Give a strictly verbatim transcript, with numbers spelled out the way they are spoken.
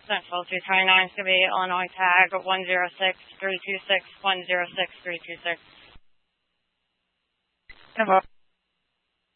Central two twenty-nine is going to be Illinois tag one zero six three two six, one zero six three two six. Hello.